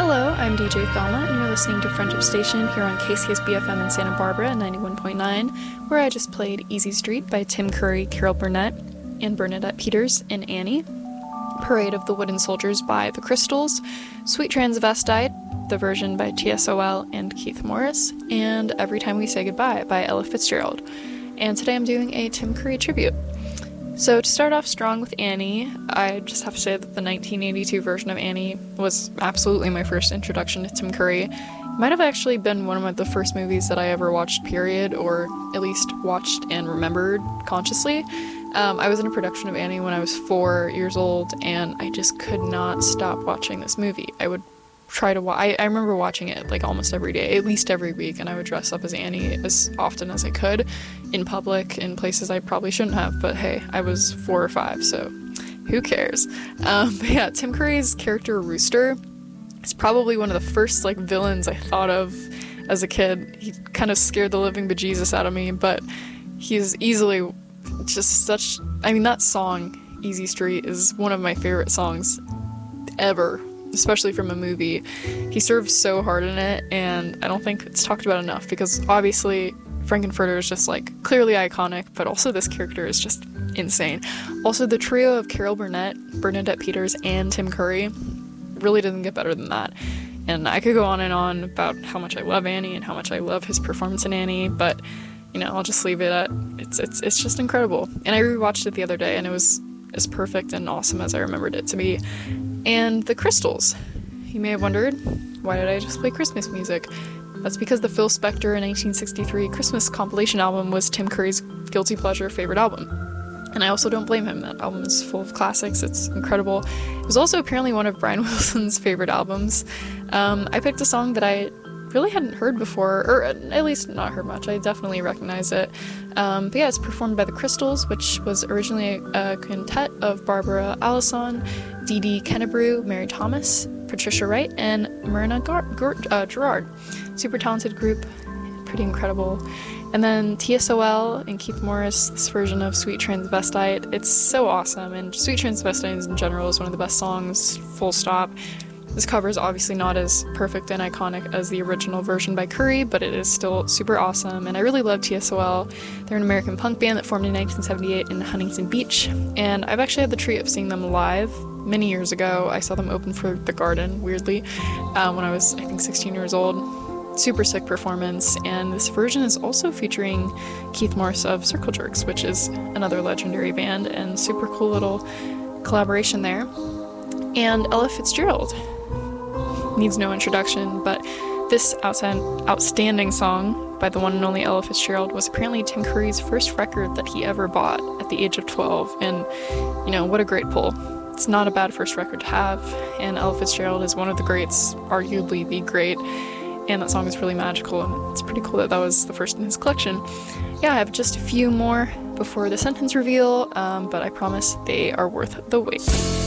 Hello, I'm DJ Thelma, and you're listening to Friendship Station here on KCSB-FM in Santa Barbara, 91.9, where I just played Easy Street by Tim Curry, Carol Burnett, and Bernadette Peters in Annie, Parade of the Wooden Soldiers by The Crystals, Sweet Transvestite, the version by TSOL and Keith Morris, and Every Time We Say Goodbye by Ella Fitzgerald. And today I'm doing a Tim Curry tribute. So to start off strong with Annie, I just have to say that the 1982 version of Annie was absolutely my first introduction to Tim Curry. It might have actually been one of the first movies that I ever watched, period, or at least watched and remembered consciously. I was in a production of Annie when I was 4 years old, and I just could not stop watching this movie. I would try to I remember watching it like almost every day, at least every week, and I would dress up as Annie as often as I could in public, in places I probably shouldn't have, but hey, I was 4 or 5, so who cares? But yeah, Tim Curry's character Rooster is probably one of the first like villains I thought of as a kid. He kind of scared the living bejesus out of me, but he's easily just such, I mean, that song Easy Street is one of my favorite songs ever, especially from a movie. He serves so hard in it, and I don't think it's talked about enough, because obviously Frankenfurter is just like clearly iconic, but also this character is just insane. Also, the trio of Carol Burnett, Bernadette Peters, and Tim Curry really doesn't get better than that. And I could go on and on about how much I love Annie and how much I love his performance in Annie, but you know, I'll just leave it at it's just incredible. And I rewatched it the other day, and it was as perfect and awesome as I remembered it to be. And The Crystals. You may have wondered, why did I just play Christmas music? That's because the Phil Spector 1963 Christmas compilation album was Tim Curry's guilty pleasure favorite album. And I also don't blame him. That album is full of classics. It's incredible. It was also apparently one of Brian Wilson's favorite albums. I picked a song that I really hadn't heard before, or at least not heard much. I definitely recognize it. But yeah, it's performed by The Crystals, which was originally a quintet of Barbara Allison, Dee Dee Kennebrew, Mary Thomas, Patricia Wright, and Myrna Gerard. Super talented group, pretty incredible. And then TSOL and Keith Morris, this version of Sweet Transvestite. It's so awesome, and Sweet Transvestite in general is one of the best songs, full stop. This cover is obviously not as perfect and iconic as the original version by Curry, but it is still super awesome, and I really love TSOL. They're an American punk band that formed in 1978 in Huntington Beach, and I've actually had the treat of seeing them live many years ago. I saw them open for The Garden, weirdly, when I was, I think, 16 years old. Super sick performance, and this version is also featuring Keith Morris of Circle Jerks, which is another legendary band, and super cool little collaboration there. And Ella Fitzgerald needs no introduction, but this outstanding song by the one and only Ella Fitzgerald was apparently Tim Curry's first record that he ever bought at the age of 12, and you know, what a great pull. It's not a bad first record to have, and Ella Fitzgerald is one of the greats, arguably the great, and that song is really magical, and it's pretty cool that that was the first in his collection. Yeah, I have just a few more before the sentence reveal, but I promise they are worth the wait.